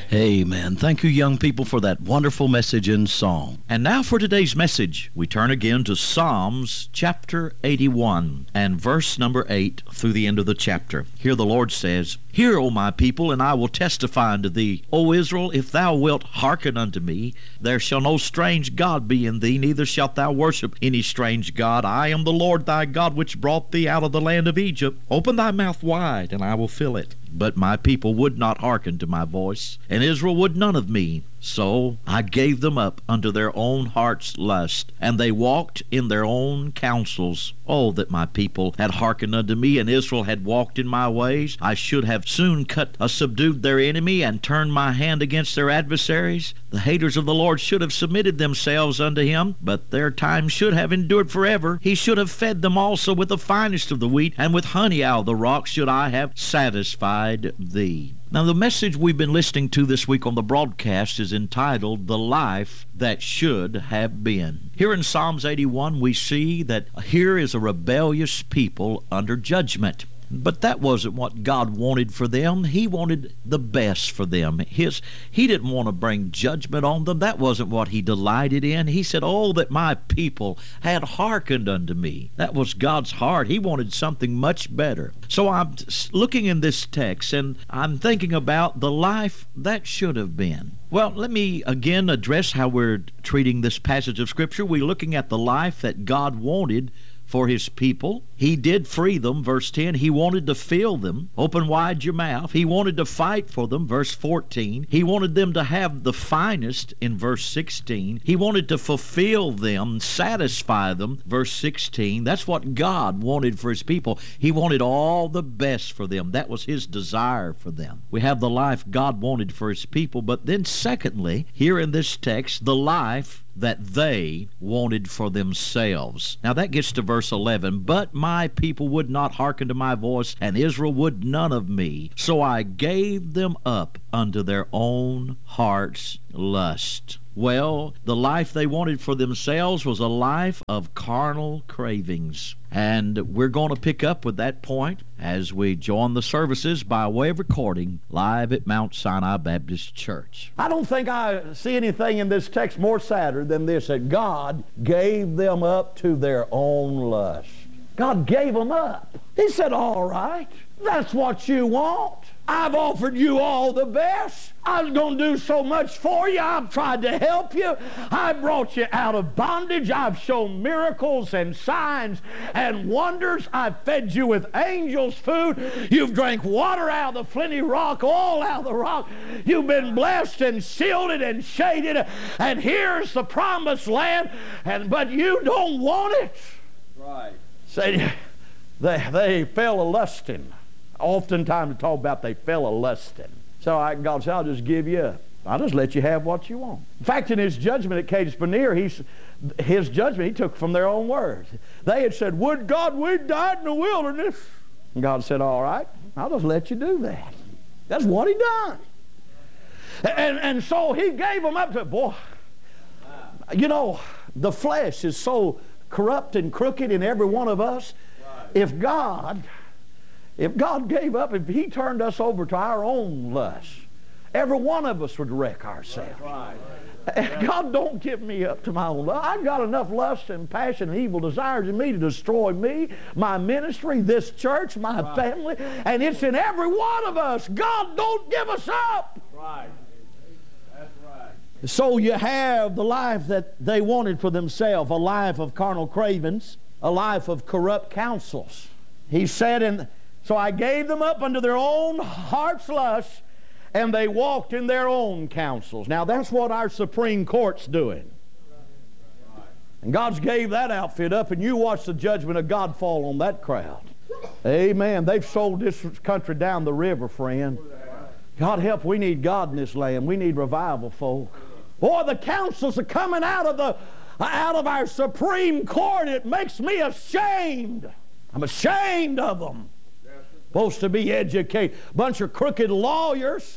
Amen. Thank you, young people, for that wonderful message in song. And now for today's message, we turn again to Psalms chapter 81 and verse number 8 through the end of the chapter. Here the Lord says, "Hear, O my people, and I will testify unto thee. O Israel, if thou wilt hearken unto me, there shall no strange God be in thee, neither shalt thou worship any strange God. I am the Lord thy God, which brought thee out of the land of Egypt. Open thy mouth wide, and I will fill it." But my people would not hearken to my voice, and Israel would none of me. So I gave them up unto their own heart's lust, and they walked in their own counsels. Oh, that my people had hearkened unto me, and Israel had walked in my ways. I should have soon subdued their enemy, and turned my hand against their adversaries. The haters of the Lord should have submitted themselves unto him, but their time should have endured forever. He should have fed them also with the finest of the wheat, and with honey out of the rock should I have satisfied thee. Now, the message we've been listening to this week on the broadcast is entitled, "The Life That Should Have Been." Here in Psalms 81, we see that here is a rebellious people under judgment. But that wasn't what God wanted for them. He wanted the best for them. He didn't want to bring judgment on them. That wasn't what he delighted in. He said, "Oh, that my people had hearkened unto me." That was God's heart. He wanted something much better. So I'm looking in this text, and I'm thinking about the life that should have been. Well, let me again address how we're treating this passage of Scripture. We're looking at the life that God wanted for his people. He did free them, verse 10. He wanted to fill them. Open wide your mouth. He wanted to fight for them, verse 14. He wanted them to have the finest, in verse 16. He wanted to fulfill them, satisfy them, verse 16. That's what God wanted for his people. He wanted all the best for them. That was his desire for them. We have the life God wanted for his people, but then secondly, here in this text, the life that they wanted for themselves. Now that gets to verse 11. "But my people would not hearken to my voice, and Israel would none of me. So I gave them up unto their own heart's lust." Well, the life they wanted for themselves was a life of carnal cravings. And we're going to pick up with that point as we join the services by way of recording live at Mount Sinai Baptist Church. I don't think I see anything in this text more sadder than this, that God gave them up to their own lust. God gave them up. He said, "All right, that's what you want. I've offered you all the best. I was going to do so much for you. I've tried to help you. I brought you out of bondage. I've shown miracles and signs and wonders. I've fed you with angels' food. You've drank water out of the flinty rock, all out of the rock. You've been blessed and shielded and shaded. And here's the promised land. But you don't want it." Right. Say, they fell a-lusting. Oftentimes we talk about they fell a-lusting. So God said, "I'll just give you up. I'll just let you have what you want." In fact, in his judgment at Kadesh Barnea, his judgment he took from their own words. They had said, "Would God we'd died in the wilderness." And God said, "All right, I'll just let you do that." That's what he done. And so he gave them up to, boy, you know, the flesh is so corrupt and crooked in every one of us. If God gave up, if he turned us over to our own lust, every one of us would wreck ourselves. God don't give me up to my own lust. I've got enough lust and passion and evil desires in me to destroy me, my ministry, this church, my family, and it's in every one of us. God don't give us up. Right. That's right. So you have the life that they wanted for themselves, a life of carnal cravings, a life of corrupt counsels. He said, "So I gave them up unto their own heart's lust, and they walked in their own counsels." Now that's what our Supreme Court's doing. And God's gave that outfit up, and you watch the judgment of God fall on that crowd. Amen. They've sold this country down the river, friend. God help, we need God in this land. We need revival, folk. Boy, the counsels are coming out of our Supreme Court. It makes me ashamed. I'm ashamed of them. Supposed to be educated. Bunch of crooked lawyers.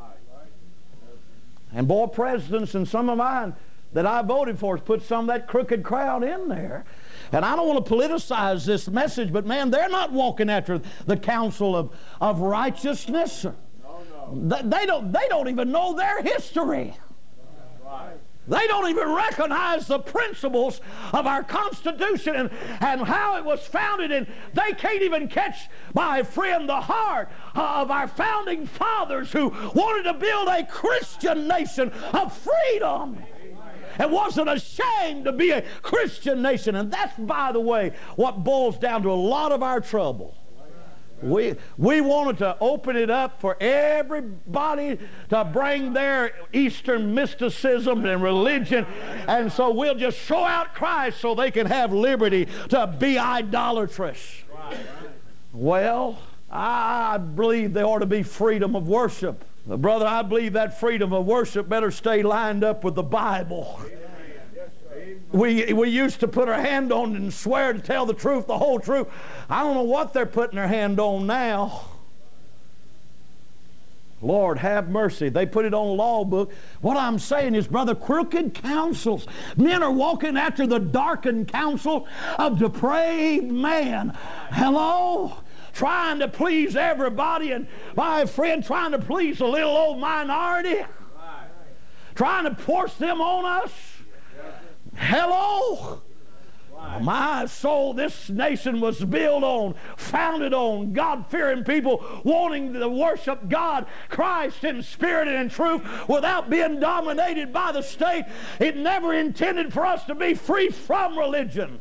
And boy, presidents and some of mine that I voted for put some of that crooked crowd in there. And I don't want to politicize this message, but man, they're not walking after the counsel of righteousness. They don't even know their history. They don't even recognize the principles of our Constitution and how it was founded, and they can't even catch, my friend, the heart of our founding fathers who wanted to build a Christian nation of freedom and wasn't ashamed to be a Christian nation. And that's, by the way, what boils down to a lot of our trouble. We wanted to open it up for everybody to bring their Eastern mysticism and religion, and so we'll just throw out Christ so they can have liberty to be idolatrous. Well, I believe there ought to be freedom of worship. But brother, I believe that freedom of worship better stay lined up with the Bible. We used to put our hand on it and swear to tell the truth, the whole truth. I don't know what they're putting their hand on now. Lord, have mercy. They put it on a law book. What I'm saying is, brother, crooked counsels. Men are walking after the darkened counsel of depraved man. Hello? Trying to please everybody, and my friend, trying to please a little old minority. Trying to force them on us. Hello? My soul, this nation was built on, founded on God-fearing people wanting to worship God, Christ in spirit and in truth without being dominated by the state. It never intended for us to be free from religion,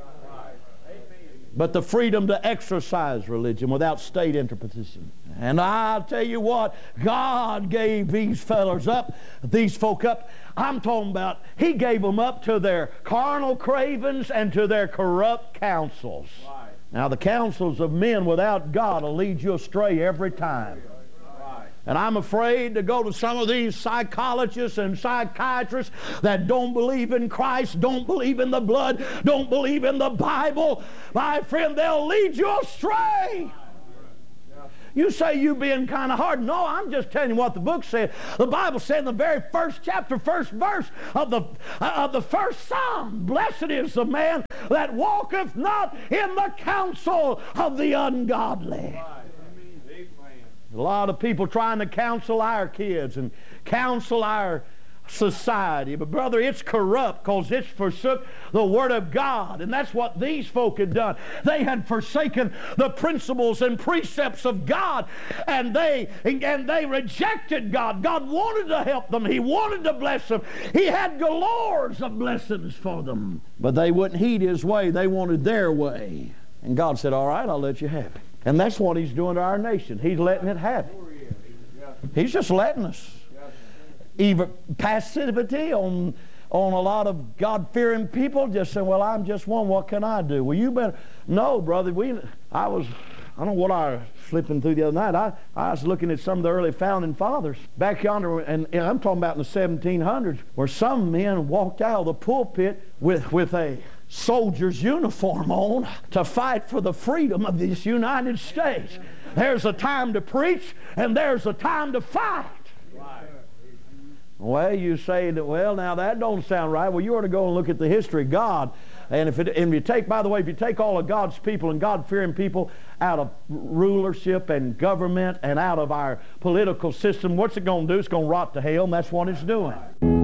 but the freedom to exercise religion without state interposition. And I'll tell you what, God gave these fellas up, these folk up. I'm talking about, He gave them up to their carnal cravings and to their corrupt counsels. Right. Now the counsels of men without God will lead you astray every time. Right. And I'm afraid to go to some of these psychologists and psychiatrists that don't believe in Christ, don't believe in the blood, don't believe in the Bible. My friend, they'll lead you astray. You say you being kind of hard. No, I'm just telling you what the book said. The Bible said in the very first chapter, first verse of the first Psalm, blessed is the man that walketh not in the counsel of the ungodly. A lot of people trying to counsel our kids and counsel our society. But brother, it's corrupt because it's forsook the Word of God. And that's what these folk had done. They had forsaken the principles and precepts of God, and they rejected God. God wanted to help them. He wanted to bless them. He had galores of blessings for them. But they wouldn't heed His way. They wanted their way. And God said, all right, I'll let you have it. And that's what He's doing to our nation. He's letting it have it. He's just letting us. Even passivity on a lot of God-fearing people, just saying, well, I'm just one, what can I do? Well, you better. No, brother, I don't know what I was flipping through the other night. I was looking at some of the early founding fathers back yonder, and I'm talking about in the 1700s, where some men walked out of the pulpit with a soldier's uniform on to fight for the freedom of this United States. There's a time to preach, and there's a time to fight. Well, you say that, well, now that don't sound right. Well, you ought to go and look at the history of God. And if you take, by the way, if you take all of God's people and God-fearing people out of rulership and government and out of our political system, what's it going to do? It's going to rot to hell, and that's what it's doing.